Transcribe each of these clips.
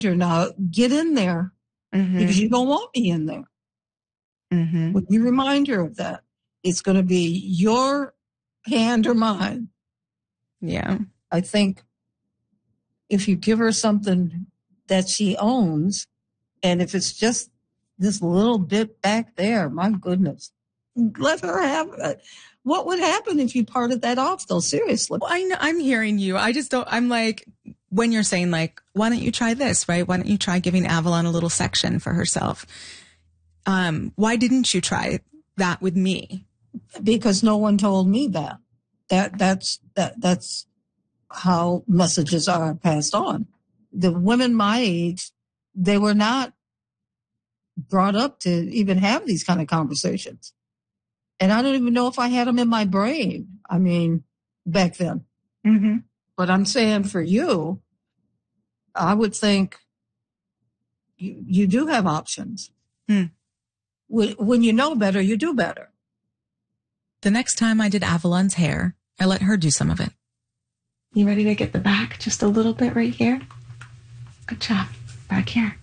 Now, get in there because you don't want me in there. When you remind her of that, it's going to be your hand or mine. Yeah. I think if you give her something that she owns, and if it's just this little bit back there, my goodness, let her have it. What would happen if you parted that off, though? Seriously. Well, I know, I'm hearing you. I just don't, I'm like, when you're saying like, why don't you try this, right? Why don't you try giving Avalon a little section for herself? Why didn't you try that with me? Because no one told me that. That's how messages are passed on. The women my age, they were not brought up to even have these kind of conversations. And I don't even know if I had them in my brain. I mean, back then. But I'm saying for you, I would think you do have options. When you know better, you do better. The next time I did Avalon's hair, I let her do some of it. You ready to get the back just a little bit right here? Good job. Back here.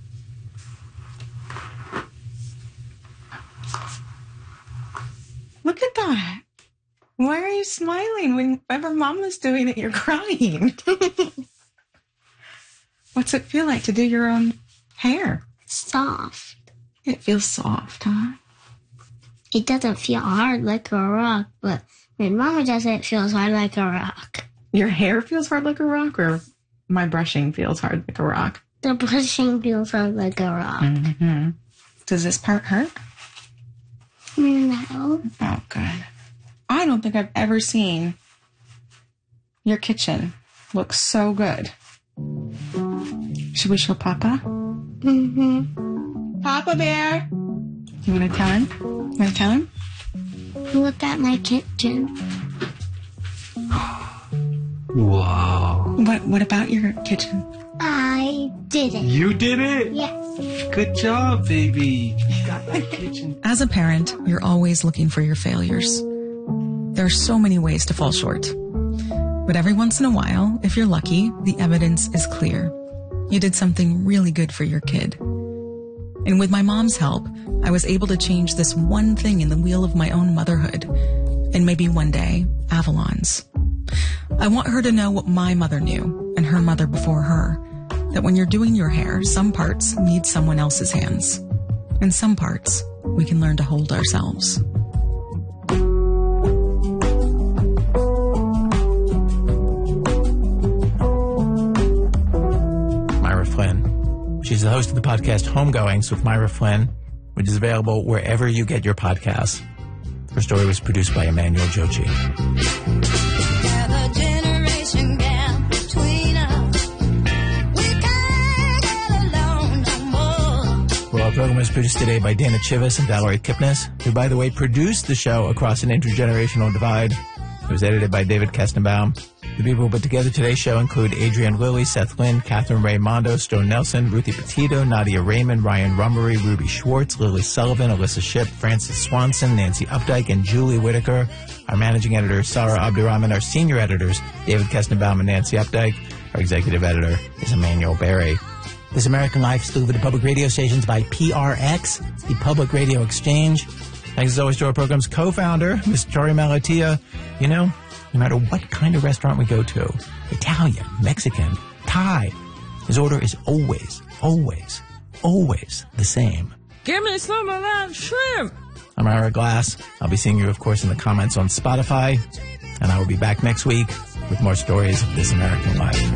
Look at that. Why are you smiling? Whenever Mama's doing it, you're crying. What's it feel like to do your own hair? Soft. It feels soft, huh? It doesn't feel hard like a rock, but when Mama does it, it feels hard like a rock. Your hair feels hard like a rock, or my brushing feels hard like a rock? The brushing feels hard like a rock. Does this part hurt? No. Oh, good. I don't think I've ever seen your kitchen look so good. Should we show Papa? Papa Bear! You want to tell him? You want to tell him? Look at my kitchen. Wow. What about your kitchen? I did it. You did it? Yes. Good job, baby. You got that kitchen. As a parent, you're always looking for your failures. There are so many ways to fall short. But every once in a while, if you're lucky, the evidence is clear. You did something really good for your kid. And with my mom's help, I was able to change this one thing in the wheel of my own motherhood. And maybe one day, Avalon's. I want her to know what my mother knew, and her mother before her, that when you're doing your hair, some parts need someone else's hands. And some parts, we can learn to hold ourselves. Myra Flynn. She's the host of the podcast Homegoings with Myra Flynn, which is available wherever you get your podcasts. Her story was produced by Emmanuel Joji. Well, our program was produced today by Dana Chivas and Valerie Kipnis, who, by the way, produced the show Across an Intergenerational Divide. It was edited by David Kestenbaum. The people who put together today's show include Adrienne Lilly, Seth Lynn, Catherine Ray Mondo, Stone Nelson, Ruthie Petito, Nadia Raymond, Ryan Rummery, Ruby Schwartz, Lily Sullivan, Alyssa Shipp, Francis Swanson, Nancy Updike, and Julie Whitaker. Our managing editor is Sarah Abdurrahman. Our senior editors, David Kestenbaum and Nancy Updike. Our executive editor is Emmanuel Berry. This American Life is delivered to public radio stations by PRX, the Public Radio Exchange. Thanks as always to our program's co-founder, Ms. Tori Malatia. You know, no matter what kind of restaurant we go to, Italian, Mexican, Thai, his order is always, always, always the same. Give me some of that shrimp. I'm Ira Glass. I'll be seeing you, of course, in the comments on Spotify. And I will be back next week with more stories of This American Life.